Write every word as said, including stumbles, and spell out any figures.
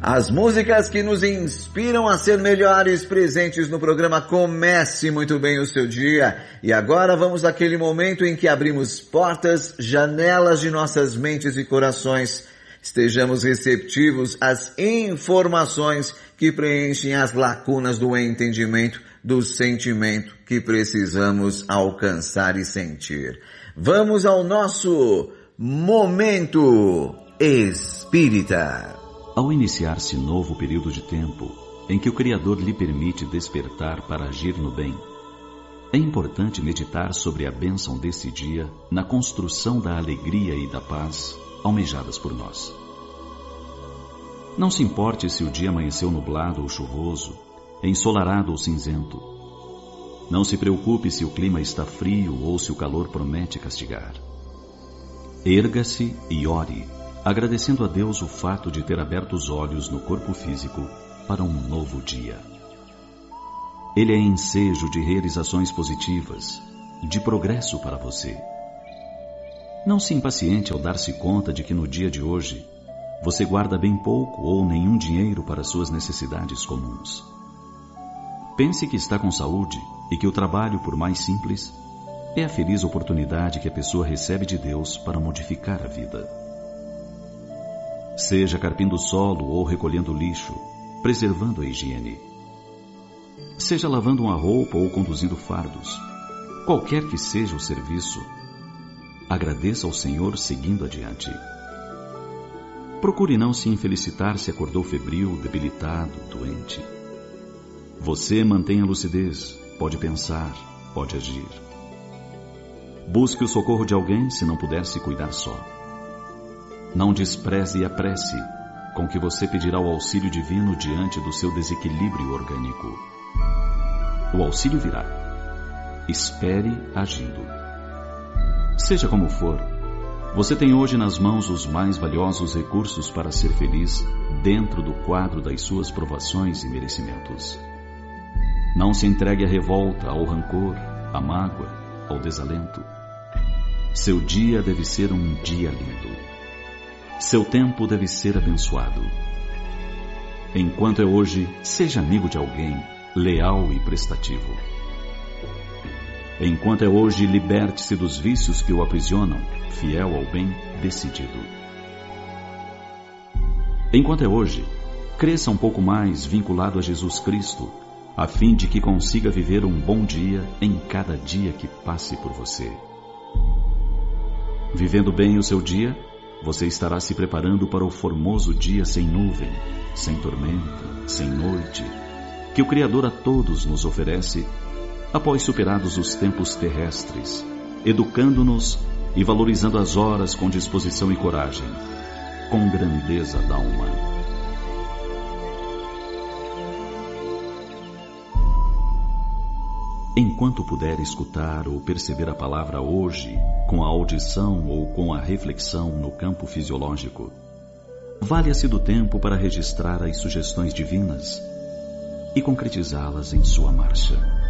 As músicas que nos inspiram a ser melhores, presentes no programa Comece Muito Bem o Seu Dia. E agora vamos àquele momento em que abrimos portas, janelas de nossas mentes e corações. Estejamos receptivos às informações que preenchem as lacunas do entendimento, do sentimento que precisamos alcançar e sentir. Vamos ao nosso Momento Espírita. Ao iniciar-se novo período de tempo, em que o Criador lhe permite despertar para agir no bem, é importante meditar sobre a bênção desse dia na construção da alegria e da paz almejadas por nós. Não se importe se o dia amanheceu nublado ou chuvoso, ensolarado ou cinzento. Não se preocupe se o clima está frio ou se o calor promete castigar. Erga-se e ore, agradecendo a Deus o fato de ter aberto os olhos no corpo físico para um novo dia. Ele é ensejo de realizações positivas, de progresso para você. Não se impaciente ao dar-se conta de que no dia de hoje você guarda bem pouco ou nenhum dinheiro para suas necessidades comuns. Pense que está com saúde e que o trabalho, por mais simples, é a feliz oportunidade que a pessoa recebe de Deus para modificar a vida. Seja carpindo solo ou recolhendo lixo, preservando a higiene. Seja lavando uma roupa ou conduzindo fardos. Qualquer que seja o serviço, agradeça ao Senhor seguindo adiante. Procure não se infelicitar se acordou febril, debilitado, doente. Você mantém a lucidez, pode pensar, pode agir. Busque o socorro de alguém se não puder se cuidar só. Não despreze a prece com que você pedirá o auxílio divino diante do seu desequilíbrio orgânico. O auxílio virá. Espere agindo. Seja como for, você tem hoje nas mãos os mais valiosos recursos para ser feliz dentro do quadro das suas provações e merecimentos. Não se entregue à revolta, ao rancor, à mágoa, ao desalento. Seu dia deve ser um dia lindo. Seu tempo deve ser abençoado. Enquanto é hoje, seja amigo de alguém, leal e prestativo. Enquanto é hoje, liberte-se dos vícios que o aprisionam, fiel ao bem, decidido. Enquanto é hoje, cresça um pouco mais vinculado a Jesus Cristo, a fim de que consiga viver um bom dia em cada dia que passe por você. Vivendo bem o seu dia, você estará se preparando para o formoso dia sem nuvem, sem tormenta, sem noite, que o Criador a todos nos oferece, após superados os tempos terrestres, educando-nos e valorizando as horas com disposição e coragem, com grandeza da alma. Enquanto puder escutar ou perceber a palavra hoje, com a audição ou com a reflexão no campo fisiológico, valha-se do tempo para registrar as sugestões divinas e concretizá-las em sua marcha.